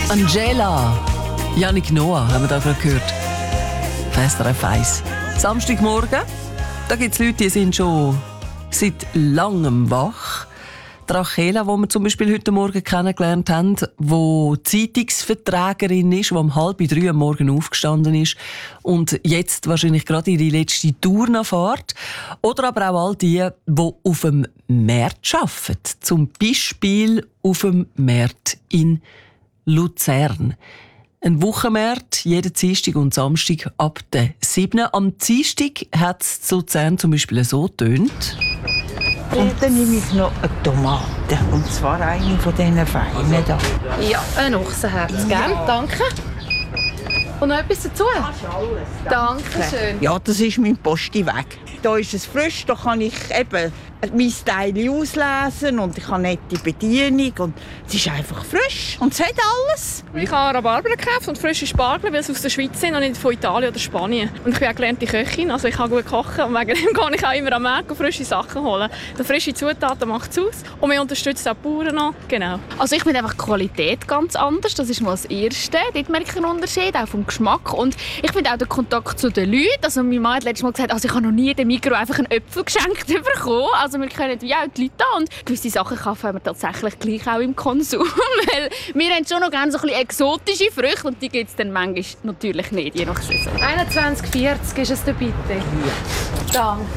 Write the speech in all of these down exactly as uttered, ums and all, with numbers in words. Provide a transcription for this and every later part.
Angela, Yannick Noah haben wir da gerade gehört. S R F eins. Samstagmorgen, da gibt es Leute, die sind schon seit langem wach. Die Rachela, die wir zum Beispiel heute Morgen kennengelernt haben, die Zeitungsverträgerin ist, die um halb drei am Morgen aufgestanden ist und jetzt wahrscheinlich gerade ihre letzte Tour noch fährt. Oder aber auch all die, die auf dem Markt arbeiten. Zum Beispiel auf dem Markt in Luzern. Ein Wochenmarkt, jeden Dienstag und Samstag ab der sieben. Am Dienstag hat es in Luzern zum Beispiel so getönt. Und dann nehme ich noch eine Tomate. Und zwar eine von diesen feinen da. Ja, ein Ochsenherz. Gerne, danke. Und noch etwas dazu? Danke schön. Ja, das ist mein Postiweg. Da ist es frisch, da kann ich eben mein Teil auslesen und ich habe eine nette Bedienung. Und es ist einfach frisch und es hat alles. Ich habe Rhabarber gekauft und frische Spargel, weil sie aus der Schweiz sind und nicht von Italien oder Spanien. Und ich bin auch gelernte Köchin, also ich kann gut kochen und wegen dem kann ich auch immer am Markt frische Sachen holen. Die frische Zutaten macht es aus und wir unterstützen auch die Bauern noch. Genau. Also ich finde einfach die Qualität ganz anders, das ist mal das Erste. Dort merke ich einen Unterschied, auch vom Geschmack. Und ich finde auch den Kontakt zu den Leuten. Also meine Mama hat letztes Mal gesagt, also ich habe noch nie dem Mikro einfach einen Äpfel geschenkt bekommen. Also wir können wie auch die Leute da und gewisse Sachen kaufen wir tatsächlich gleich auch im Konsum. Weil wir haben schon noch gerne so ein bisschen exotische Früchte und die gibt es dann manchmal natürlich nicht, je nach Saison. einundzwanzig vierzig ist es da bitte. Ja. Danke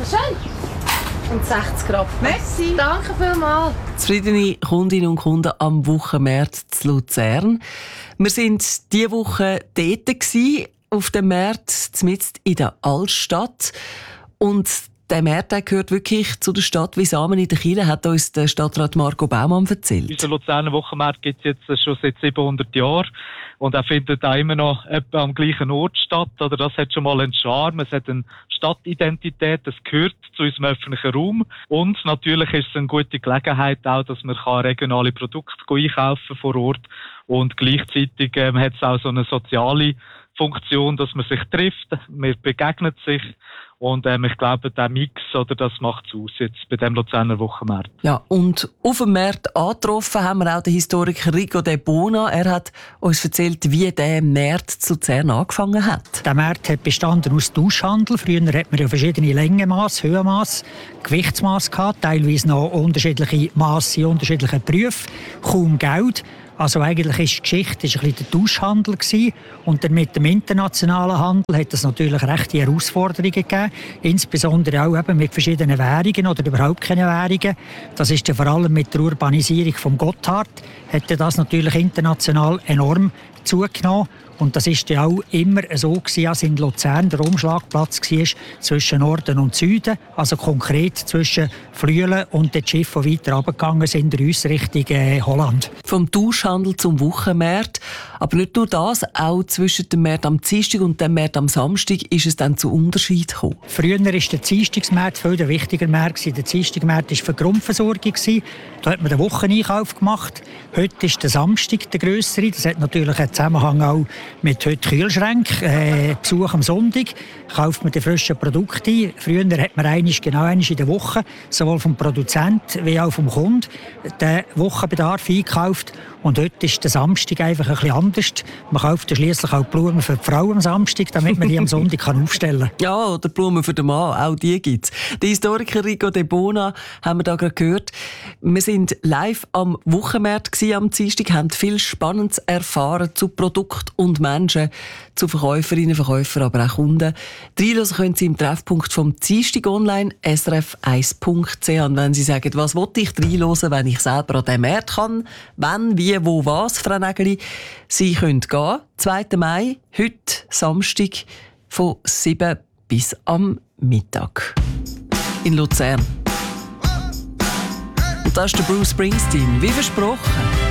schön. Und sechzig Rappen. Merci. Danke vielmals. Zufriedene Kundinnen und Kunden am Wochenmarkt zu Luzern. Wir waren diese Woche dort auf dem Markt, mitten in der Altstadt. Und der Markt gehört wirklich zu der Stadt wie Samen in der Kille, hat uns der Stadtrat Marco Baumann erzählt. Unser Luzerner Wochenmarkt gibt es jetzt schon seit siebenhundert Jahren und er findet auch immer noch etwa am gleichen Ort statt. Oder das hat schon mal einen Charme, es hat eine Stadtidentität, es gehört zu unserem öffentlichen Raum und natürlich ist es eine gute Gelegenheit auch, dass man regionale Produkte einkaufen vor Ort und gleichzeitig ähm, hat es auch so eine soziale Funktion, dass man sich trifft, man begegnet sich. Und ähm, ich glaube, der Mix, oder, das macht es aus jetzt bei dem Luzerner Wochenmarkt. Ja, und auf dem Markt angetroffen haben wir auch den Historiker Rico De Bona. Er hat uns erzählt, wie der Markt zu Luzern angefangen hat. Der Markt hat bestanden aus Tauschhandel. Früher hat man ja verschiedene Längenmaße, Höhenmaße, Gewichtsmaße gehabt, teilweise noch unterschiedliche Maße in unterschiedlichen Berufen, kaum Geld. Also eigentlich ist die Geschichte ist ein bisschen der Tauschhandel gewesen. Und dann mit dem internationalen Handel hat es natürlich rechte Herausforderungen gegeben, insbesondere auch eben mit verschiedenen Währungen oder überhaupt keine Währungen. Das ist ja vor allem mit der Urbanisierung vom Gotthard hat das natürlich international enorm zugenommen. Und das ist ja auch immer so gewesen, als in Luzern der Umschlagplatz war zwischen Norden und Süden, also konkret zwischen Flüelen und den Schiffen, die weiter runtergegangen sind, in uns Richtung äh, Holland. Vom Tauschhandel zum Wochenmarkt. Aber nicht nur das, auch zwischen dem Markt am Dienstag und dem Markt am Samstag ist es dann zu Unterschieden gekommen. Früher war der Dienstagsmarkt viel der wichtiger Markt. Der Dienstagmarkt war für die Grundversorgung. Da hat man den Wocheneinkauf gemacht. Heute ist der Samstag der grössere. Das hat natürlich einen Zusammenhang auch mit heute Kühlschränken, äh, Besuch am Sonntag, kauft man die frischen Produkte ein. Früher hat man eigentlich genau einmal in der Woche, sowohl vom Produzent wie auch vom Kunden, den Wochenbedarf einkauft. Und heute ist der Samstag einfach ein bisschen anders. Man kauft schliesslich auch Blumen für die Frau am Samstag, damit man die am Sonntag aufstellen kann. Ja, oder Blumen für den Mann, auch die gibt es. Der Historiker Rico De Bona haben wir da gerade gehört. Wir sind live am Wochenmarkt am Dienstag, haben viel Spannendes erfahren zu Produkten und Menschen, zu Verkäuferinnen, Verkäufern, aber auch Kunden. Reinhören können Sie im Treffpunkt vom Dienstag online, s r f eins punkt c h. Und wenn Sie sagen, was will ich reinhören, wenn ich selber an diesem Markt kann, wenn, wie, wo, was, Frau Nägeli, Sie können gehen. zweiten Mai, heute Samstag, von sieben bis am Mittag. In Luzern. Und das ist der Bruce Springsteen, wie versprochen.